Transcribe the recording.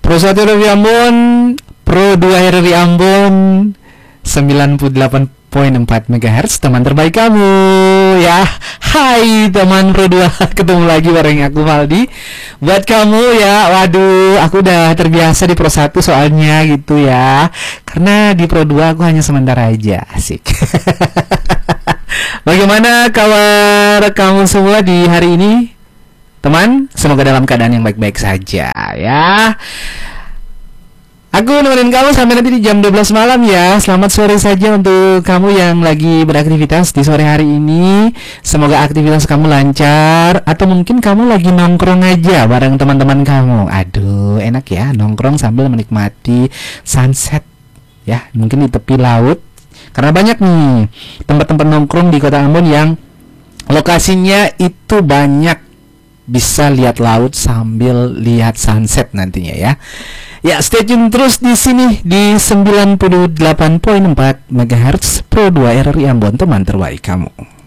Pro 1 RRI Ambon, Pro 2 RRI Ambon 98.4 MHz, teman terbaik kamu ya. Hai teman Pro 2, ketemu lagi bareng aku Valdi. Buat kamu ya, waduh, aku udah terbiasa di Pro 1 soalnya gitu ya. Karena di Pro 2 aku hanya sementara aja, asik. Bagaimana kabar kamu semua di hari ini? Teman, semoga dalam keadaan yang baik-baik saja ya. Aku nemenin kamu sampai nanti di jam 12 malam ya. Selamat sore saja untuk kamu yang lagi beraktivitas di sore hari ini. Semoga aktivitas kamu lancar. Atau mungkin kamu lagi nongkrong aja bareng teman-teman kamu. Aduh, enak ya nongkrong sambil menikmati sunset ya. Mungkin di tepi laut. Karena banyak nih tempat-tempat nongkrong di Kota Ambon yang lokasinya itu banyak bisa lihat laut sambil lihat sunset nantinya ya. Ya, stay tune terus di sini di 98.4 MHz Pro 2 RRI Ambon, teman terbaik kamu.